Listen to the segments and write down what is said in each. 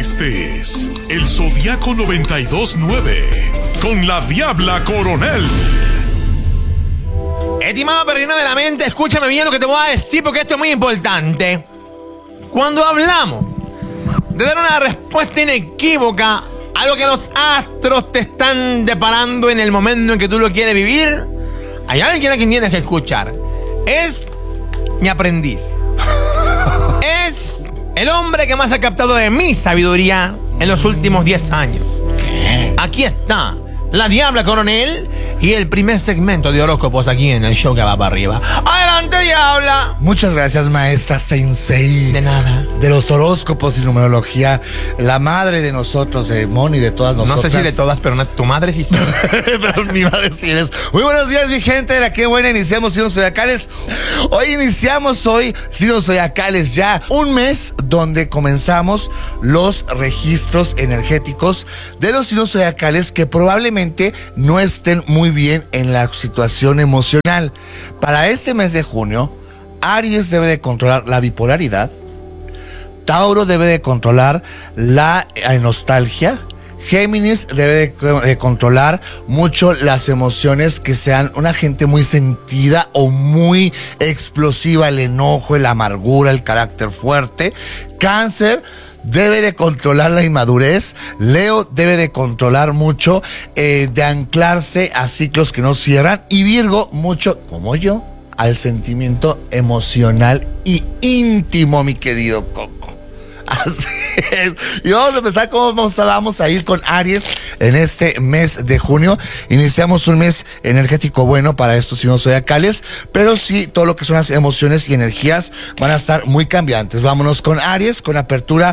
Este es el Zodiaco 92.9 con la Diabla Coronel. Estimado perrino de la mente, escúchame bien lo que te voy a decir porque esto es muy importante. Cuando hablamos de dar una respuesta inequívoca a lo que los astros te están deparando en el momento en que tú lo quieres vivir, hay alguien a quien tienes que escuchar. Es mi aprendiz. Es el hombre que más ha captado de mi sabiduría en los últimos 10 años. ¿Qué? Aquí está la Diabla Coronel y el primer segmento de horóscopos aquí en el show que va para arriba. ¡Adelante, Diabla! Muchas gracias, maestra Sensei. De nada. De los horóscopos y numerología, la madre de nosotros, de Moni, de todas nosotras. No sé si de todas, pero tu madre sí. Pero mi madre sí eres. Muy buenos días, mi gente de la que buena. Iniciamos Signos Zodiacales. Hoy iniciamos Signos Zodiacales, ya un mes donde comenzamos los registros energéticos de los signos zodiacales que probablemente no estén muy bien en la situación emocional. Para este mes de junio, Aries debe de controlar la bipolaridad, Tauro debe de controlar la nostalgia, Géminis debe de controlar mucho las emociones que sean una gente muy sentida o muy explosiva, el enojo, la amargura, el carácter fuerte. Cáncer debe de controlar la inmadurez. Leo debe de controlar mucho, de anclarse a ciclos que no cierran. Y Virgo mucho, como yo, al sentimiento emocional y íntimo, mi querido Coco. Así es. Y vamos a empezar cómo vamos a ir con Aries en este mes de junio. Iniciamos un mes energético bueno para estos signos zodiacales, pero sí, todo lo que son las emociones y energías van a estar muy cambiantes. Vámonos con Aries, con apertura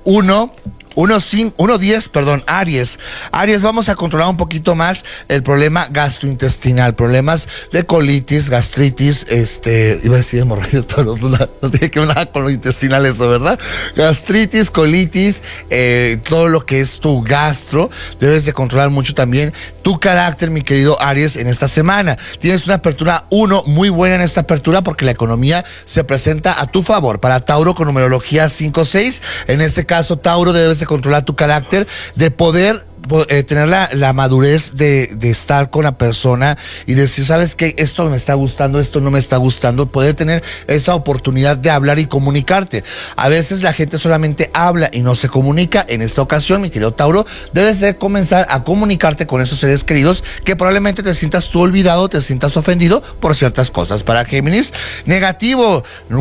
1-10, Aries. Aries, vamos a controlar un poquito más el problema gastrointestinal, problemas de colitis, gastritis, iba a decir hemorroides, pero no tiene que ver nada con lo intestinal eso, ¿verdad? Gastritis, colitis, todo lo que es tu gastro, debes de controlar mucho también tu carácter, mi querido Aries, en esta semana. Tienes una apertura 1 muy buena en esta apertura porque la economía se presenta a tu favor. Para Tauro con numerología 5-6, en este caso, Tauro, debes de controlar tu carácter, de poder tener la madurez de estar con la persona y decir, ¿sabes qué? Esto me está gustando, esto no me está gustando. Poder tener esa oportunidad de hablar y comunicarte. A veces la gente solamente habla y no se comunica. En esta ocasión, mi querido Tauro, debes de comenzar a comunicarte con esos seres queridos que probablemente te sientas tú olvidado, te sientas ofendido por ciertas cosas. Para Géminis, negativo.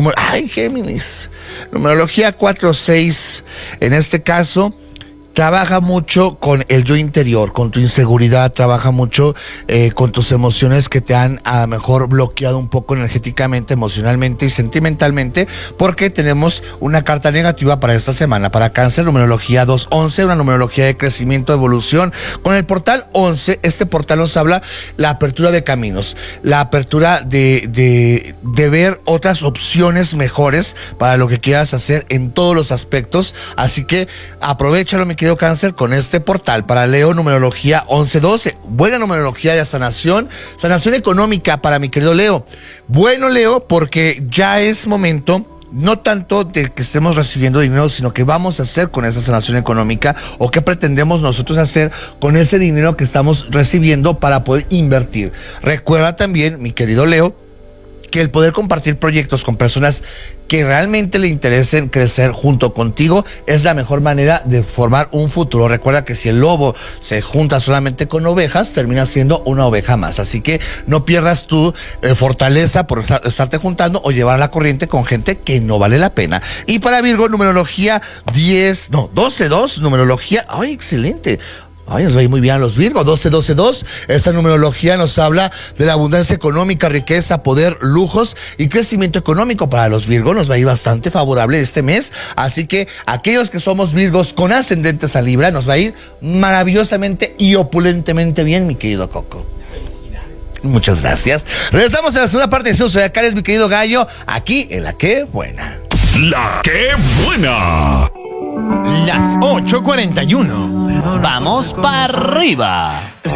Géminis. Numerología 4-6. En este caso, trabaja mucho con el yo interior, con tu inseguridad, trabaja mucho con tus emociones que te han a lo mejor bloqueado un poco energéticamente, emocionalmente y sentimentalmente, porque tenemos una carta negativa para esta semana. Para Cáncer, numerología 2-11, una numerología de crecimiento, evolución. Con el portal 11, este portal nos habla la apertura de caminos, la apertura de ver otras opciones mejores para lo que quieras hacer en todos los aspectos. Así que aprovéchalo, mi querido Cáncer, con este portal. Para Leo, numerología 11-12, buena numerología de sanación económica para mi querido Leo. Bueno, Leo, porque ya es momento no tanto de que estemos recibiendo dinero, sino que vamos a hacer con esa sanación económica o qué pretendemos nosotros hacer con ese dinero que estamos recibiendo para poder invertir. Recuerda también, mi querido Leo, que el poder compartir proyectos con personas que realmente le interesen crecer junto contigo es la mejor manera de formar un futuro. Recuerda que si el lobo se junta solamente con ovejas, termina siendo una oveja más. Así que no pierdas tu fortaleza por estarte juntando o llevar la corriente con gente que no vale la pena. Y para Virgo, numerología 12-2, numerología, excelente. Nos va a ir muy bien a los Virgo, 12-12-2. Esta numerología nos habla de la abundancia económica, riqueza, poder, lujos y crecimiento económico para los Virgo. Nos va a ir bastante favorable este mes. Así que aquellos que somos Virgos con ascendentes a Libra, nos va a ir maravillosamente y opulentemente bien, mi querido Coco. Muchas gracias. Regresamos a la segunda parte de Signos Zodiacales, mi querido Gallo, aquí en La Qué Buena. La Qué Buena. Las 8:41. Vamos para arriba.